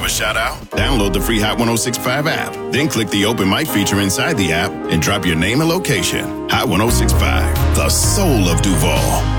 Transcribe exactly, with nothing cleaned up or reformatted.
give a shout out? Download the free Hot one oh six point five app. Then click the open mic feature inside the app and drop your name and location. Hot one oh six point five, the soul of Duval.